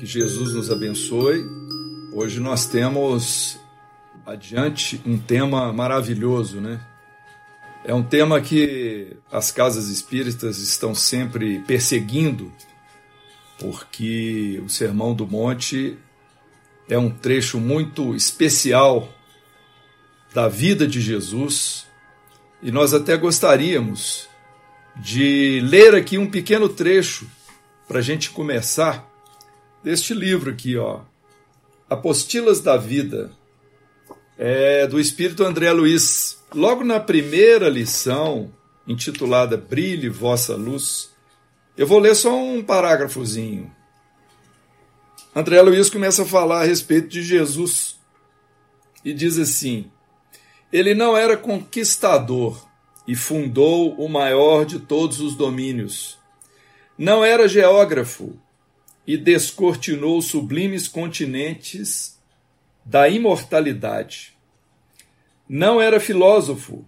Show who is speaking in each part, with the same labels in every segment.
Speaker 1: Que Jesus nos abençoe. Hoje nós temos adiante um tema maravilhoso, né? É um tema que as casas espíritas estão sempre perseguindo, porque o Sermão do Monte é um trecho muito especial da vida de Jesus, e nós até gostaríamos de ler aqui um pequeno trecho para a gente começar deste livro aqui, Apostilas da Vida, do Espírito André Luiz. Logo na primeira lição, intitulada Brilhe Vossa Luz, eu vou ler só um parágrafozinho. André Luiz começa a falar a respeito de Jesus e diz assim: ele não era conquistador e fundou o maior de todos os domínios. Não era geógrafo e descortinou os sublimes continentes da imortalidade. Não era filósofo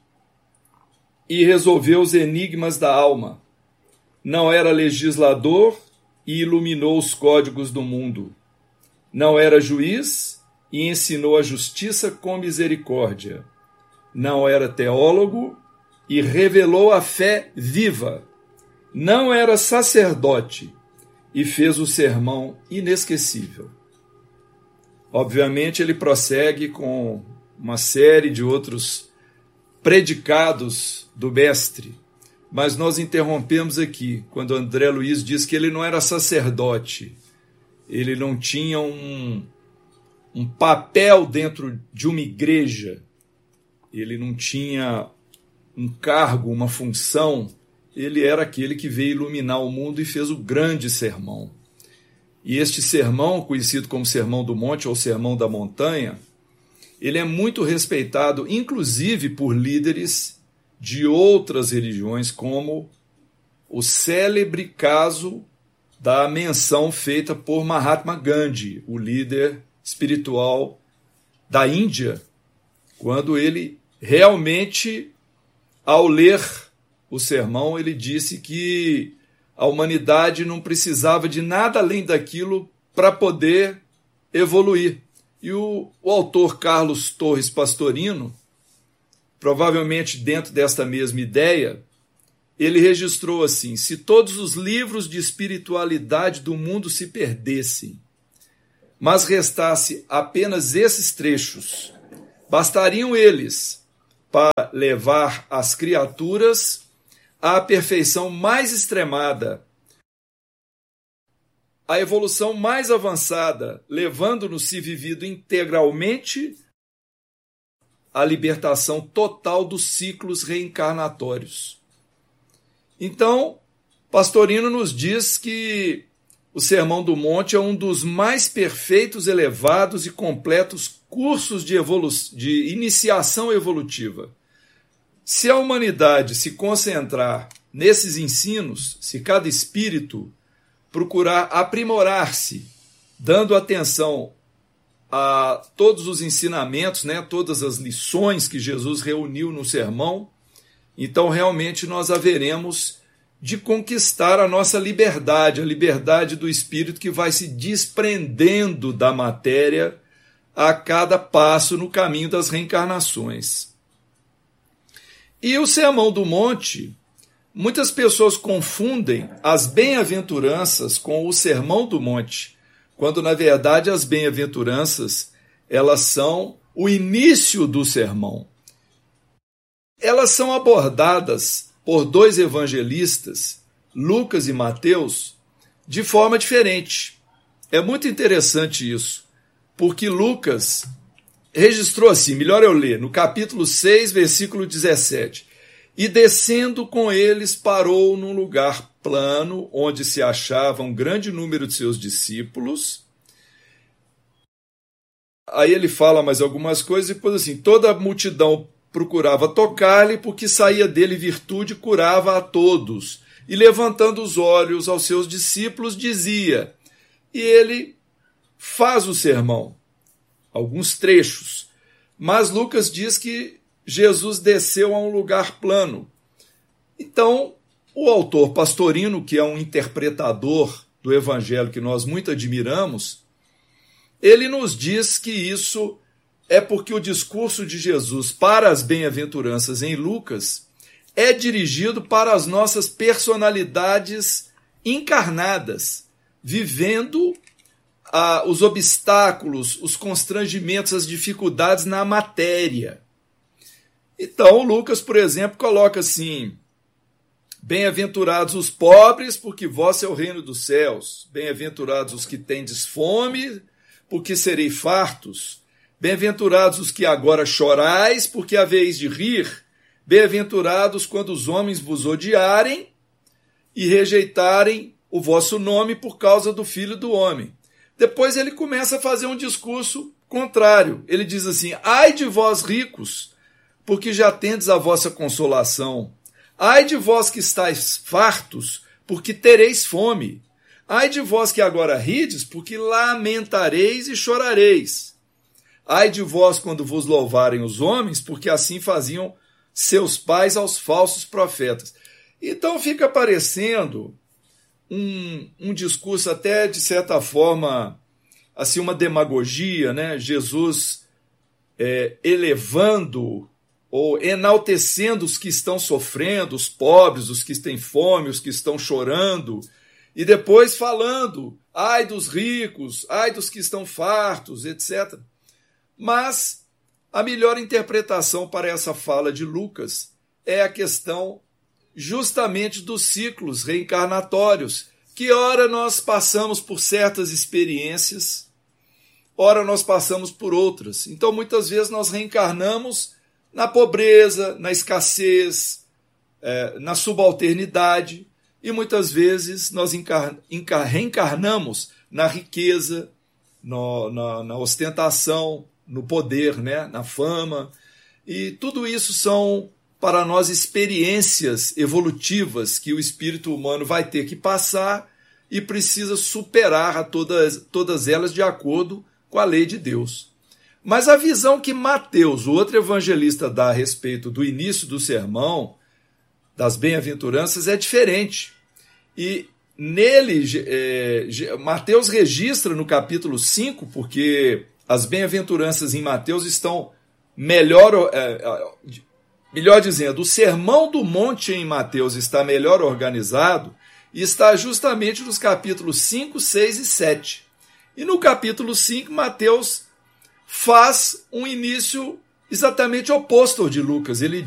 Speaker 1: e resolveu os enigmas da alma. Não era legislador e iluminou os códigos do mundo. Não era juiz e ensinou a justiça com misericórdia. Não era teólogo e revelou a fé viva. Não era sacerdote e fez o sermão inesquecível. Obviamente, ele prossegue com uma série de outros predicados do mestre, mas nós interrompemos aqui quando André Luiz diz que ele não era sacerdote, ele não tinha um papel dentro de uma igreja, ele não tinha um cargo, uma função. Ele era aquele que veio iluminar o mundo e fez o grande sermão. E este sermão, conhecido como Sermão do Monte ou Sermão da Montanha, ele é muito respeitado, inclusive por líderes de outras religiões, como o célebre caso da menção feita por Mahatma Gandhi, o líder espiritual da Índia, quando ele realmente, ao ler o sermão, ele disse que a humanidade não precisava de nada além daquilo para poder evoluir. E o autor Carlos Torres Pastorino, provavelmente dentro desta mesma ideia, ele registrou assim: se todos os livros de espiritualidade do mundo se perdessem, mas restasse apenas esses trechos, bastariam eles para levar as criaturas à perfeição mais extremada, à evolução mais avançada, levando-nos-se vivido integralmente à libertação total dos ciclos reencarnatórios. Então, Pastorino nos diz que o Sermão do Monte é um dos mais perfeitos, elevados e completos cursos de iniciação evolutiva. Se a humanidade se concentrar nesses ensinos, se cada espírito procurar aprimorar-se, dando atenção a todos os ensinamentos, todas as lições que Jesus reuniu no sermão, então realmente nós haveremos de conquistar a nossa liberdade, a liberdade do espírito que vai se desprendendo da matéria a cada passo no caminho das reencarnações. E o Sermão do Monte, muitas pessoas confundem as bem-aventuranças com o Sermão do Monte, quando na verdade as bem-aventuranças, elas são o início do sermão. Elas são abordadas por dois evangelistas, Lucas e Mateus, de forma diferente. É muito interessante isso, porque Lucas registrou assim, melhor eu ler, no capítulo 6, versículo 17. E descendo com eles, parou num lugar plano, onde se achava um grande número de seus discípulos. Aí ele fala mais algumas coisas, e depois assim, toda a multidão procurava tocar-lhe, porque saía dele virtude e curava a todos. E levantando os olhos aos seus discípulos, dizia, e ele faz o sermão, alguns trechos, mas Lucas diz que Jesus desceu a um lugar plano. Então, o autor Pastorino, que é um interpretador do Evangelho que nós muito admiramos, ele nos diz que isso é porque o discurso de Jesus para as bem-aventuranças em Lucas é dirigido para as nossas personalidades encarnadas, vivendo os obstáculos, os constrangimentos, as dificuldades na matéria. Então, Lucas, por exemplo, coloca assim: bem-aventurados os pobres, porque vosso é o reino dos céus. Bem-aventurados os que tendes fome, porque sereis fartos. Bem-aventurados os que agora chorais, porque haveis de rir. Bem-aventurados quando os homens vos odiarem e rejeitarem o vosso nome por causa do Filho do Homem. Depois ele começa a fazer um discurso contrário. Ele diz assim: ai de vós ricos, porque já tendes a vossa consolação. Ai de vós que estáis fartos, porque tereis fome. Ai de vós que agora rides, porque lamentareis e chorareis. Ai de vós quando vos louvarem os homens, porque assim faziam seus pais aos falsos profetas. Então fica parecendo um discurso até, de certa forma, assim, uma demagogia, né? Jesus elevando ou enaltecendo os que estão sofrendo, os pobres, os que têm fome, os que estão chorando, e depois falando, ai dos ricos, ai dos que estão fartos, etc. Mas a melhor interpretação para essa fala de Lucas é a questão justamente dos ciclos reencarnatórios, que ora nós passamos por certas experiências, ora nós passamos por outras. Então, muitas vezes nós reencarnamos na pobreza, na escassez, na subalternidade, e muitas vezes nós reencarnamos na riqueza, na ostentação, no poder, né? Na fama. E tudo isso são, para nós, experiências evolutivas que o espírito humano vai ter que passar e precisa superar a todas elas de acordo com a lei de Deus. Mas a visão que Mateus, o outro evangelista, dá a respeito do início do sermão, das bem-aventuranças, é diferente. E nele, Mateus registra no capítulo 5, porque as bem-aventuranças em Mateus estão melhor dizendo, o Sermão do Monte em Mateus está melhor organizado e está justamente nos capítulos 5, 6 e 7. E no capítulo 5, Mateus faz um início exatamente oposto ao de Lucas. Ele